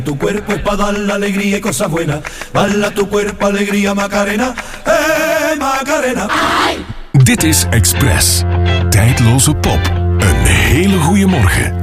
Tu cuerpo es para dar la alegría y cosas buenas. Bala tu cuerpo, alegría, Macarena. Macarena. Dit is Express. Tijdloze pop. Een hele goede morgen.